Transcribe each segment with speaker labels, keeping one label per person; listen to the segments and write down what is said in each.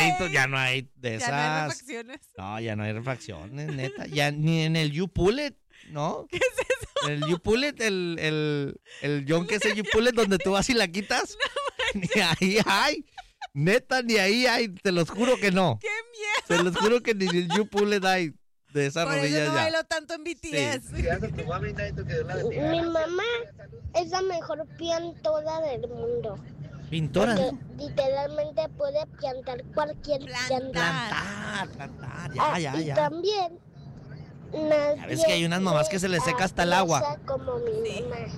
Speaker 1: ya no hay de esas.
Speaker 2: Ya no hay refacciones.
Speaker 1: No, ya no hay refacciones, neta. Ya ni en el U-Pullet, ¿no?
Speaker 2: ¿Qué es eso?
Speaker 1: En el U-Pullet, el John que es el U-Pullet donde tú vas y la quitas. Ni ahí hay. Neta, ni ahí hay. Te los juro que no.
Speaker 2: ¡Qué miedo!
Speaker 1: Te los juro que ni en el U-Pullet hay de esas
Speaker 2: Por
Speaker 1: rodillas
Speaker 2: eso no
Speaker 1: ya.
Speaker 2: bailo tanto en BTS.
Speaker 3: Mi mamá es la mejor pintora del mundo.
Speaker 1: Pintora.
Speaker 3: Porque literalmente puede plantar cualquier planta.
Speaker 1: Plantar. Ya.
Speaker 3: Y también nadie
Speaker 1: Ya ves que hay unas mamás que se les seca hasta el agua.
Speaker 3: abraza como mi
Speaker 2: Sí.
Speaker 3: mamá.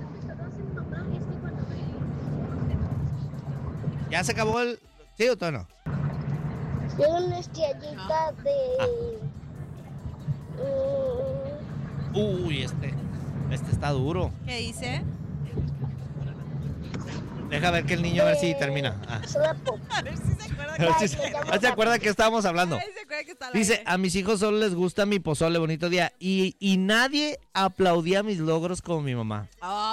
Speaker 1: ¿Ya se acabó el...? ¿Sí o todavía no?
Speaker 3: Tiene una estrellita de...
Speaker 1: Uy, este está duro.
Speaker 2: ¿Qué dice?
Speaker 1: Deja ver que el niño a ver si termina.
Speaker 3: Sapo.
Speaker 2: A ver si se acuerda.
Speaker 1: A ver si se acuerda que estábamos hablando.
Speaker 2: A ver si se acuerda que está al
Speaker 1: Dice,
Speaker 2: aire.
Speaker 1: a mis hijos solo les gusta mi pozole, bonito día. Y nadie aplaudía mis logros como mi mamá.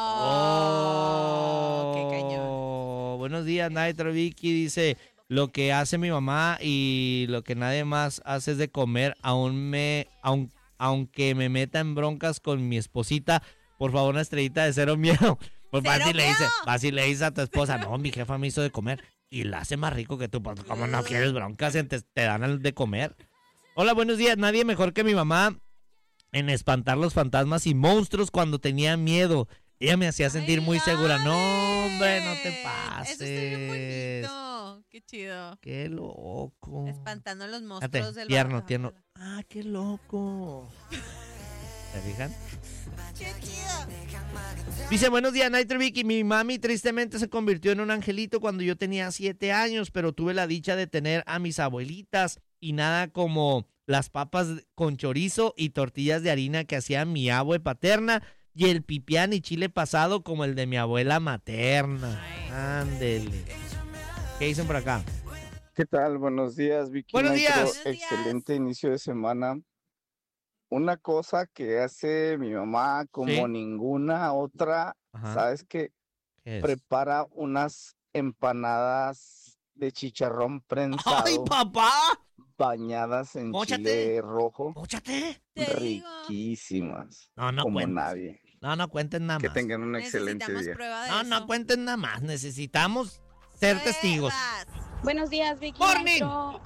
Speaker 2: ¡Qué cañón!
Speaker 1: Buenos días, Nitro Vicky. Dice, lo que hace mi mamá y lo que nadie más hace es de comer, aunque me meta en broncas con mi esposita, por favor, una estrellita de cero miedo. Pues vas y le dices a tu esposa, no, mi jefa me hizo de comer. Y la hace más rico que tú, pues como no quieres broncas, te dan el de comer. Hola, buenos días. Nadie mejor que mi mamá en espantar los fantasmas y monstruos cuando tenía miedo. Ella me hacía sentir muy segura. No, hombre, no te pases.
Speaker 2: Eso está bien bonito. Qué chido.
Speaker 1: Qué loco.
Speaker 2: Espantando a los monstruos
Speaker 1: Fíjate,
Speaker 2: del
Speaker 1: tierno. Ah, qué loco. ¿Se fijan?
Speaker 2: ¡Qué chido!
Speaker 1: Dice, buenos días, Nitro Vicky. Mi mami tristemente se convirtió en un angelito cuando yo tenía 7 años, pero tuve la dicha de tener a mis abuelitas y nada como las papas con chorizo y tortillas de harina que hacía mi abue paterna y el pipián y chile pasado como el de mi abuela materna. Ándele. ¿Qué dicen por acá?
Speaker 4: ¿Qué tal? Buenos días, Vicky.
Speaker 1: Buenos
Speaker 4: Nitro.
Speaker 1: días.
Speaker 2: Buenos días.
Speaker 4: Excelente inicio de semana. Una cosa que hace mi mamá como
Speaker 1: Sí.
Speaker 4: ninguna otra,
Speaker 1: Ajá.
Speaker 4: ¿sabes qué?
Speaker 1: ¿Qué es?
Speaker 4: Prepara unas empanadas de chicharrón prensado
Speaker 1: ¡Ay, papá!
Speaker 4: bañadas en
Speaker 1: Móchate.
Speaker 4: chile rojo,
Speaker 1: ¡Móchate!
Speaker 2: Te digo.
Speaker 4: riquísimas,
Speaker 1: No
Speaker 4: como
Speaker 1: cuentes.
Speaker 4: nadie.
Speaker 1: No cuenten nada
Speaker 4: Que
Speaker 1: más.
Speaker 4: tengan un excelente
Speaker 2: Necesitamos
Speaker 4: día.
Speaker 2: prueba de
Speaker 1: No,
Speaker 2: eso.
Speaker 1: no cuenten nada más. Necesitamos ser testigos.
Speaker 2: Pruebas.
Speaker 5: Buenos días, Vicky.
Speaker 1: Morning.
Speaker 5: Nitro.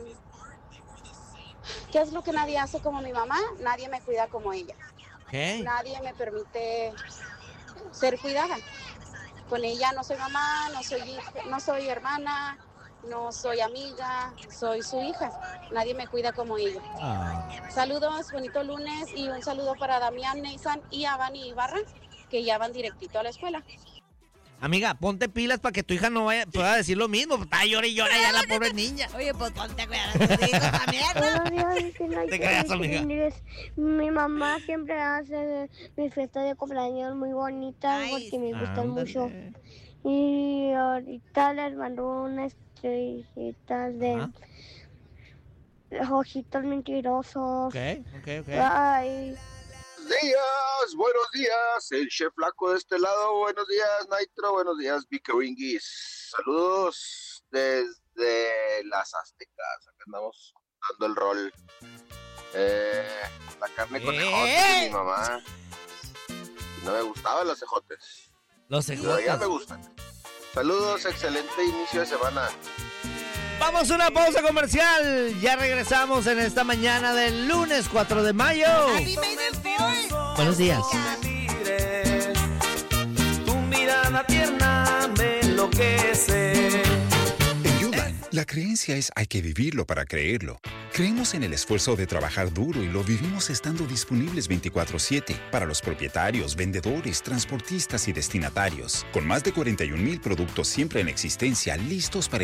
Speaker 5: ¿Qué es lo que nadie hace como mi mamá? Nadie me cuida como ella.
Speaker 1: ¿Qué?
Speaker 5: Nadie me permite ser cuidada. Con ella no soy mamá, no soy hermana, no soy amiga, soy su hija. Nadie me cuida como ella.
Speaker 1: Ah.
Speaker 5: Saludos, bonito lunes y un saludo para Damián, Neysan y Avani Ibarra, que ya van directito a la escuela.
Speaker 1: Amiga, ponte pilas para que tu hija no pueda decir lo mismo. Está llora y llora ya la pobre niña.
Speaker 2: Oye, pues ponte a cuidar a tus hijos también, ¿no?
Speaker 3: Buenos días, Vicky, Nitro,
Speaker 1: Te creas,
Speaker 3: Vicky
Speaker 1: amiga.
Speaker 3: Rodríguez. Mi mamá siempre hace mis fiestas de cumpleaños muy bonitas
Speaker 2: Nice.
Speaker 3: porque me gustan
Speaker 1: Ándale.
Speaker 3: mucho. Y ahorita les mando unas estrellitas de
Speaker 1: Ajá.
Speaker 3: ojitos mentirosos.
Speaker 1: Ok.
Speaker 3: Bye.
Speaker 6: Buenos días, el chef flaco de este lado, buenos días, Nitro, buenos días, Vicaringis, saludos desde las Aztecas, acá andamos dando el rol, la carne con ejotes de mi mamá, no me gustaban los ejotes,
Speaker 1: Los
Speaker 6: pero ya
Speaker 1: ejotes.
Speaker 6: me gustan, saludos, excelente inicio de semana.
Speaker 1: Vamos a una pausa comercial. Ya regresamos en esta mañana del lunes 4 de mayo.
Speaker 2: Happy May the 4th.
Speaker 1: Buenos días.
Speaker 7: Tu mirada tierna me enloquece.
Speaker 8: En Yuban, la creencia es hay que vivirlo para creerlo. Creemos en el esfuerzo de trabajar duro y lo vivimos estando disponibles 24/7 para los propietarios, vendedores, transportistas y destinatarios. Con más de 41,000 productos siempre en existencia listos para